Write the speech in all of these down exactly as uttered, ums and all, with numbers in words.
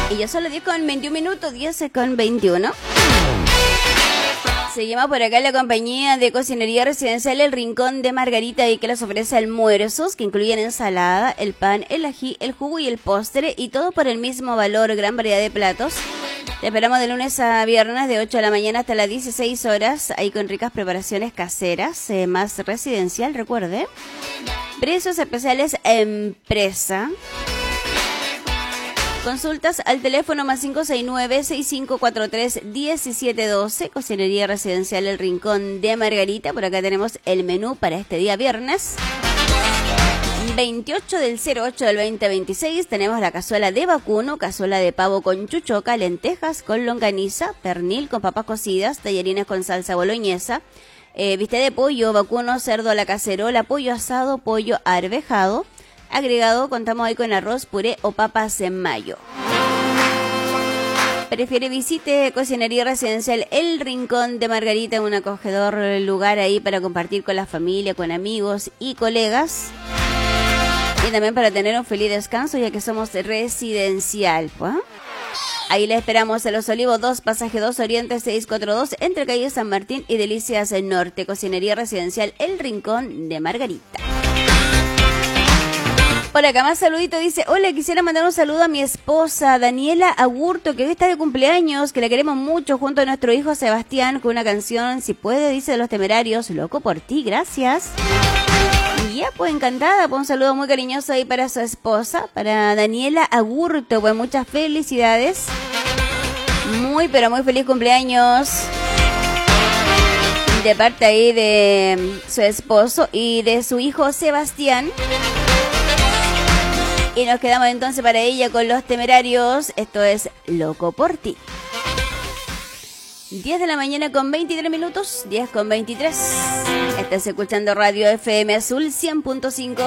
Y ya son las diez con veintiún minutos, diez con veintiuno. Seguimos por acá la compañía de cocinería residencial El Rincón de Margarita y que les ofrece almuerzos que incluyen ensalada, el pan, el ají, el jugo y el postre y todo por el mismo valor, gran variedad de platos. Te esperamos de lunes a viernes de ocho de la mañana hasta las dieciséis horas, ahí con ricas preparaciones caseras, eh, más residencial, recuerde. Precios especiales empresa. Consultas al teléfono más cinco seis nueve, seis cinco cuatro tres, uno siete uno dos. Cocinería residencial El Rincón de Margarita. Por acá tenemos el menú para este día viernes veintiocho del cero ocho del veinte veintiséis. Tenemos la cazuela de vacuno, cazuela de pavo con chuchoca, lentejas con longaniza, pernil con papas cocidas, tallarines con salsa boloñesa, eh, bistec de pollo, vacuno, cerdo a la cacerola, pollo asado, pollo arvejado. Agregado, contamos hoy con arroz, puré o papas en mayo. Prefiere visite Cocinería Residencial El Rincón de Margarita, un acogedor lugar ahí para compartir con la familia, con amigos y colegas. Y también para tener un feliz descanso, ya que somos residencial, pues. Ahí le esperamos en Los Olivos dos, pasaje dos, Oriente seiscientos cuarenta y dos, entre calle San Martín y Delicias Norte. Cocinería Residencial El Rincón de Margarita. Por acá más saludito, dice: hola, quisiera mandar un saludo a mi esposa Daniela Agurto, que hoy está de cumpleaños, que la queremos mucho, junto a nuestro hijo Sebastián, con una canción, si puede, dice, de Los Temerarios, Loco por ti, gracias. Y ya, pues encantada, pues un saludo muy cariñoso ahí para su esposa, para Daniela Agurto, pues muchas felicidades. Muy, pero muy feliz cumpleaños. De parte ahí de su esposo y de su hijo Sebastián. Y nos quedamos entonces para ella con Los Temerarios. Esto es Loco por ti. diez de la mañana con veintitrés minutos. diez con veintitrés. Estás escuchando Radio F M Azul cien punto cinco.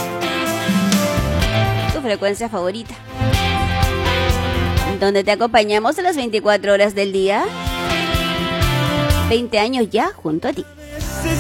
Tu frecuencia favorita. Donde te acompañamos a las veinticuatro horas del día. veinte años ya junto a ti.